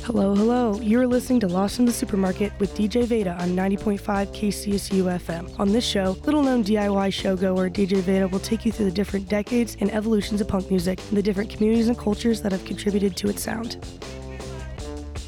Hello, hello. You're listening to Lost in the Supermarket with DJ Veda on 90.5 KCSU FM. On this show, little-known DIY showgoer DJ Veda will take you through the different decades and evolutions of punk music and the different communities and cultures that have contributed to its sound.